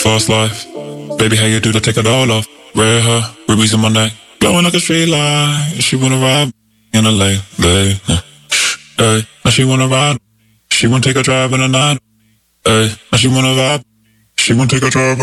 Fast life. Baby, how you do to take it all off? Red hair, rubies in my neck, glowing like a street light. She wanna ride in a lay. Hey, now she wanna ride. She wanna take a drive in the night. Hey, now she wanna vibe. She wanna take a drive.